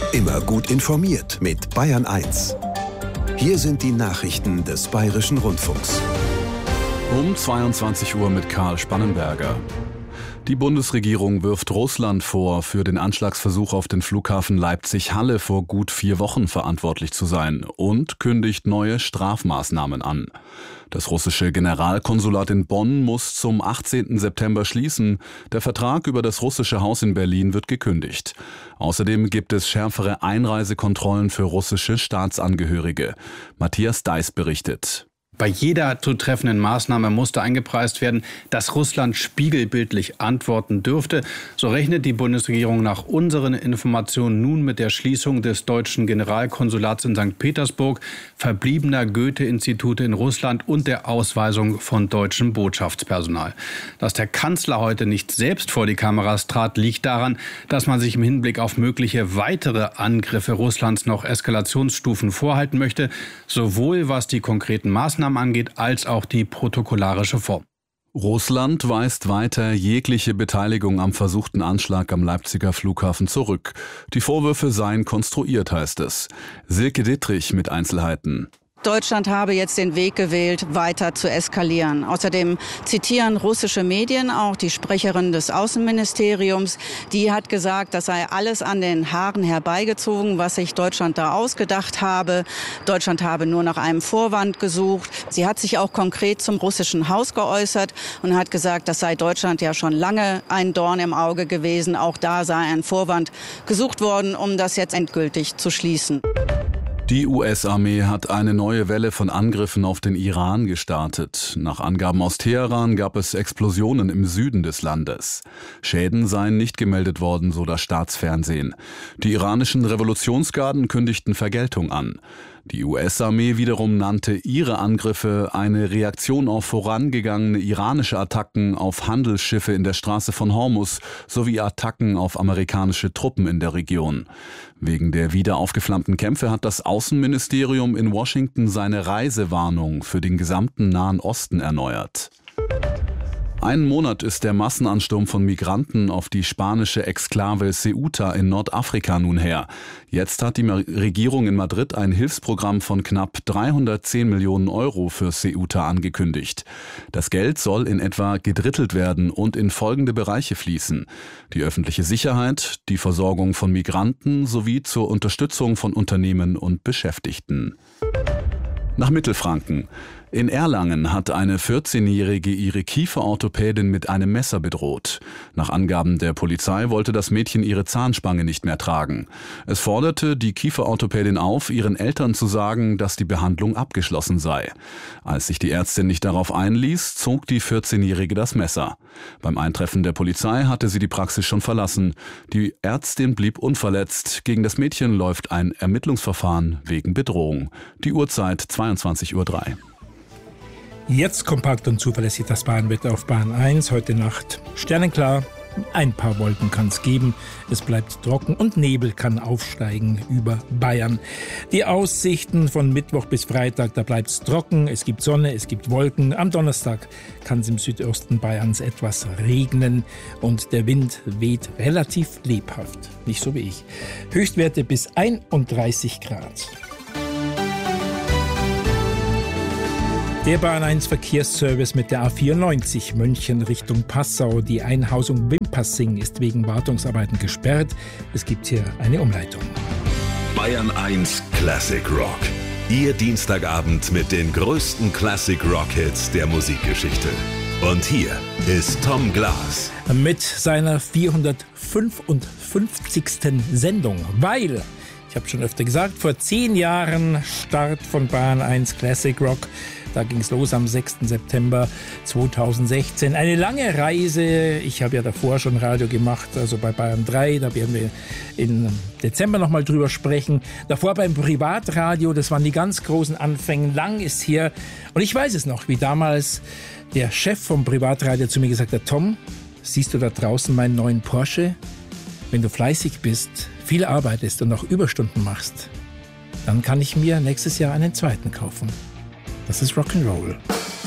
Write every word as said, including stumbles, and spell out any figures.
Immer gut informiert mit Bayern eins. Hier sind die Nachrichten des Bayerischen Rundfunks. Um zweiundzwanzig Uhr mit Karl Spannenberger. Die Bundesregierung wirft Russland vor, für den Anschlagsversuch auf den Flughafen Leipzig-Halle vor gut vier Wochen verantwortlich zu sein und kündigt neue Strafmaßnahmen an. Das russische Generalkonsulat in Bonn muss zum achtzehnten September schließen. Der Vertrag über das russische Haus in Berlin wird gekündigt. Außerdem gibt es schärfere Einreisekontrollen für russische Staatsangehörige. Matthias Deiß berichtet. Bei jeder zu treffenden Maßnahme musste eingepreist werden, dass Russland spiegelbildlich antworten dürfte. So rechnet die Bundesregierung nach unseren Informationen nun mit der Schließung des deutschen Generalkonsulats in Sankt Petersburg, verbliebener Goethe-Institute in Russland und der Ausweisung von deutschem Botschaftspersonal. Dass der Kanzler heute nicht selbst vor die Kameras trat, liegt daran, dass man sich im Hinblick auf mögliche weitere Angriffe Russlands noch Eskalationsstufen vorhalten möchte, sowohl was die konkreten Maßnahmen angeht, als auch die protokollarische Form. Russland weist weiter jegliche Beteiligung am versuchten Anschlag am Leipziger Flughafen zurück. Die Vorwürfe seien konstruiert, heißt es. Silke Dittrich mit Einzelheiten. Deutschland habe jetzt den Weg gewählt, weiter zu eskalieren. Außerdem zitieren russische Medien auch die Sprecherin des Außenministeriums. Die hat gesagt, das sei alles an den Haaren herbeigezogen, was sich Deutschland da ausgedacht habe. Deutschland habe nur nach einem Vorwand gesucht. Sie hat sich auch konkret zum russischen Haus geäußert und hat gesagt, das sei Deutschland ja schon lange ein Dorn im Auge gewesen. Auch da sei ein Vorwand gesucht worden, um das jetzt endgültig zu schließen. Die U S-Armee hat eine neue Welle von Angriffen auf den Iran gestartet. Nach Angaben aus Teheran gab es Explosionen im Süden des Landes. Schäden seien nicht gemeldet worden, so das Staatsfernsehen. Die iranischen Revolutionsgarden kündigten Vergeltung an. Die U S-Armee wiederum nannte ihre Angriffe eine Reaktion auf vorangegangene iranische Attacken auf Handelsschiffe in der Straße von Hormuz sowie Attacken auf amerikanische Truppen in der Region. Wegen der wieder aufgeflammten Kämpfe hat das Außenministerium in Washington seine Reisewarnung für den gesamten Nahen Osten erneuert. Einen Monat ist der Massenansturm von Migranten auf die spanische Exklave Ceuta in Nordafrika nun her. Jetzt hat die Regierung in Madrid ein Hilfsprogramm von knapp dreihundertzehn Millionen Euro für Ceuta angekündigt. Das Geld soll in etwa gedrittelt werden und in folgende Bereiche fließen: die öffentliche Sicherheit, die Versorgung von Migranten sowie zur Unterstützung von Unternehmen und Beschäftigten. Nach Mittelfranken. In Erlangen hat eine vierzehnjährige ihre Kieferorthopädin mit einem Messer bedroht. Nach Angaben der Polizei wollte das Mädchen ihre Zahnspange nicht mehr tragen. Es forderte die Kieferorthopädin auf, ihren Eltern zu sagen, dass die Behandlung abgeschlossen sei. Als sich die Ärztin nicht darauf einließ, zog die vierzehnjährige das Messer. Beim Eintreffen der Polizei hatte sie die Praxis schon verlassen. Die Ärztin blieb unverletzt. Gegen das Mädchen läuft ein Ermittlungsverfahren wegen Bedrohung. Die Uhrzeit zweiundzwanzig Uhr drei. Jetzt kompakt und zuverlässig das Bayernwetter auf Bayern eins. Heute Nacht sternenklar. Ein paar Wolken kann es geben. Es bleibt trocken und Nebel kann aufsteigen über Bayern. Die Aussichten von Mittwoch bis Freitag, da bleibt es trocken. Es gibt Sonne, es gibt Wolken. Am Donnerstag kann es im Südosten Bayerns etwas regnen und der Wind weht relativ lebhaft. Nicht so wie ich. Höchstwerte bis einunddreißig Grad. Der Bayern eins Verkehrsservice mit der A vierundneunzig München Richtung Passau. Die Einhausung Wimpassing ist wegen Wartungsarbeiten gesperrt. Es gibt hier eine Umleitung. Bayern eins Classic Rock. Ihr Dienstagabend mit den größten Classic Rock Hits der Musikgeschichte. Und hier ist Tom Glas. Mit seiner vierhundertfünfundfünfzigsten Sendung, weil... Ich habe schon öfter gesagt, vor zehn Jahren Start von Bayern eins Classic Rock. Da ging es los am sechsten September zweitausendsechzehn. Eine lange Reise. Ich habe ja davor schon Radio gemacht, also bei Bayern drei. Da werden wir im Dezember nochmal drüber sprechen. Davor beim Privatradio, das waren die ganz großen Anfänge. Lang ist her. Und ich weiß es noch, wie damals der Chef vom Privatradio zu mir gesagt hat: Tom, siehst du da draußen meinen neuen Porsche? Wenn du fleißig bist, viel arbeitest und auch Überstunden machst, dann kann ich mir nächstes Jahr einen zweiten kaufen. Das ist Rock'n'Roll.